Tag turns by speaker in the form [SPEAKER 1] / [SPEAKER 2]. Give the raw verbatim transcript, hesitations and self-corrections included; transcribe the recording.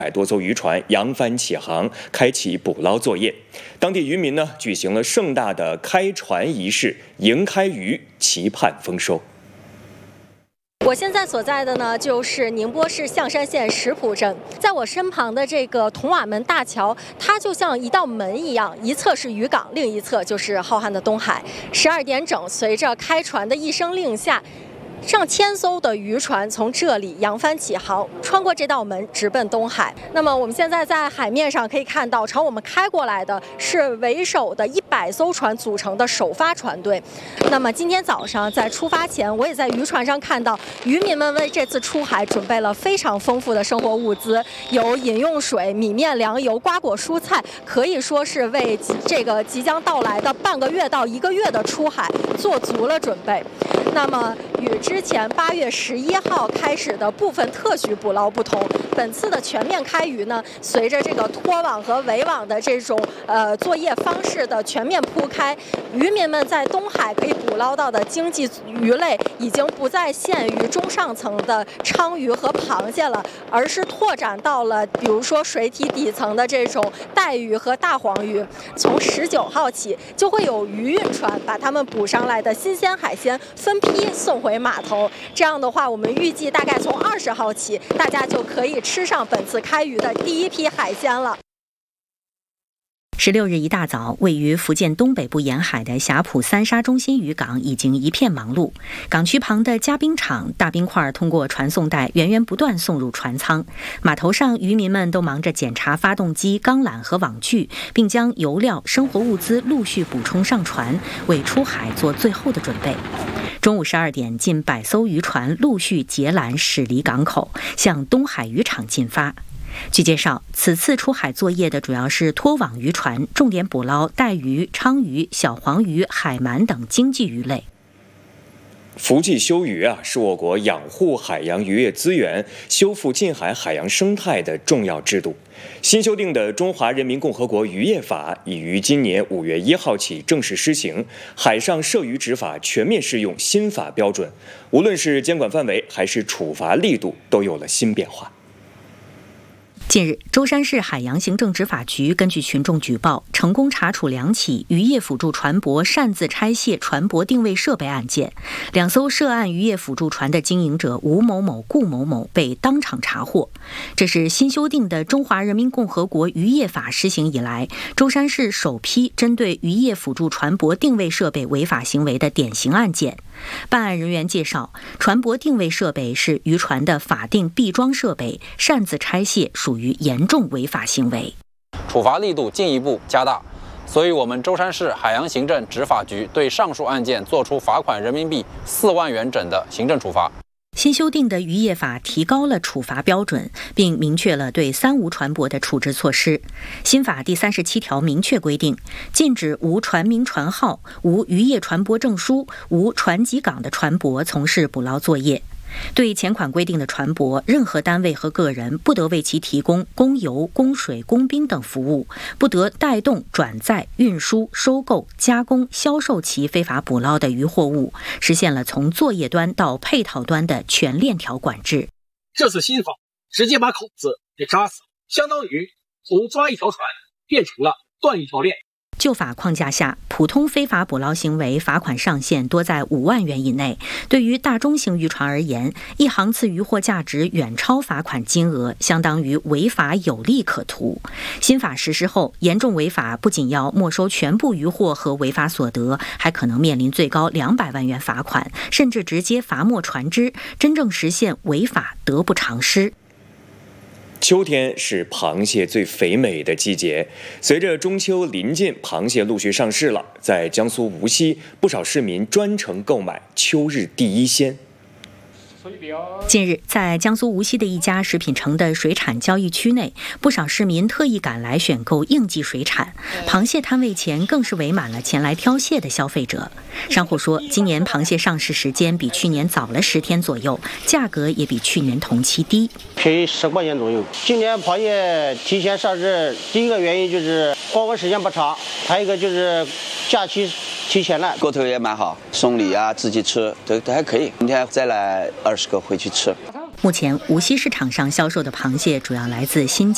[SPEAKER 1] 百多艘渔船扬帆起航，开启捕捞作业。当地渔民呢举行了盛大的开船仪式，迎开渔，期盼丰收。
[SPEAKER 2] 我现在所在的呢，就是宁波市象山县石浦镇。在我身旁的这个铜瓦门大桥，它就像一道门一样，一侧是渔港，另一侧就是浩瀚的东海。十二点整，随着开船的一声令下，上千艘的渔船从这里扬帆起航，穿过这道门，直奔东海。那么我们现在在海面上可以看到，朝我们开过来的是为首的一百艘船组成的首发船队。那么今天早上在出发前，我也在渔船上看到渔民们为这次出海准备了非常丰富的生活物资，有饮用水、米面粮油、瓜果蔬菜，可以说是为这个即将到来的半个月到一个月的出海做足了准备。那么与之前八月十一号开始的部分特许捕捞不同，本次的全面开渔呢，随着这个拖网和围网的这种呃作业方式的全面铺开，渔民们在东海可以捕捞到的经济鱼类已经不再限于中上层的鲳鱼和螃蟹了，而是拓展到了比如说水体底层的这种带鱼和大黄鱼。从十九号起，就会有渔运船把他们捕上来的新鲜海鲜分批送回码头。这样的话，我们预计大概从二十号起，大家就可以吃上本次开渔的第一批海鲜了。
[SPEAKER 3] 十六日一大早，位于福建东北部沿海的霞浦三沙中心渔港已经一片忙碌。港区旁的加冰场，大冰块通过传送带源源不断送入船舱。码头上，渔民们都忙着检查发动机、钢缆和网具，并将油料、生活物资陆续补充上船，为出海做最后的准备。中午十二点，近百艘渔船陆续截拦驶离港口，向东海渔场进发。据介绍，此次出海作业的主要是拖网渔船，重点捕捞带鱼、鲳鱼、小黄鱼、海鳗等经济鱼类。
[SPEAKER 1] 福记休渔啊，是我国养护海洋渔业资源、修复近海海洋生态的重要制度。新修订的《中华人民共和国渔业法》已于今年五月一号起正式施行，海上涉渔执法全面适用新法标准，无论是监管范围还是处罚力度，都有了新变化。
[SPEAKER 3] 近日，舟山市海洋行政执法局根据群众举报，成功查处两起渔业辅助船舶擅自拆卸船舶定位设备案件。两艘涉案渔业辅助船的经营者吴某某、顾某某被当场查获。这是新修订的《中华人民共和国渔业法》施行以来，舟山市首批针对渔业辅助船舶定位设备违法行为的典型案件。办案人员介绍，船舶定位设备是渔船的法定闭装设备，擅自拆卸属于严重违法行为，
[SPEAKER 4] 处罚力度进一步加大。所以我们舟山市海洋行政执法局对上述案件作出罚款人民币四万元整的行政处罚。
[SPEAKER 3] 新修订的渔业法提高了处罚标准，并明确了对三无船舶的处置措施。新法第三十七条明确规定，禁止无船名船号、无渔业船舶证书、无船籍港的船舶从事捕捞作业。对前款规定的船舶，任何单位和个人不得为其提供供油、供水、供冰等服务，不得带动、转载、运输、收购、加工、销售其非法捕捞的渔货物，实现了从作业端到配套端的全链条管制。
[SPEAKER 5] 这次新法直接把口子给扎死，相当于从抓一条船变成了断一条链。
[SPEAKER 3] 旧法框架下，普通非法捕捞行为罚款上限多在五万元以内。对于大中型渔船而言，一航次渔获价值远超罚款金额，相当于违法有利可图。新法实施后，严重违法不仅要没收全部渔获和违法所得，还可能面临最高两百万元罚款，甚至直接罚没船只，真正实现违法得不偿失。
[SPEAKER 1] 秋天是螃蟹最肥美的季节，随着中秋临近，螃蟹陆续上市了。在江苏无锡，不少市民专程购买秋日第一鲜。
[SPEAKER 3] 近日，在江苏无锡的一家食品城的水产交易区内，不少市民特意赶来选购应季水产。螃蟹摊位前更是围满了前来挑蟹的消费者。商户说，今年螃蟹上市时间比去年早了十天左右，价格也比去年同期低，
[SPEAKER 6] 便宜十块钱左右。今年螃蟹提前上市，第一个原因就是光顾时间不长，还有一个就是假期提前了，
[SPEAKER 7] 过头也蛮好，送礼啊，自己吃都都还可以。明天再来二十个回去吃。
[SPEAKER 3] 目前无锡市场上销售的螃蟹主要来自新疆。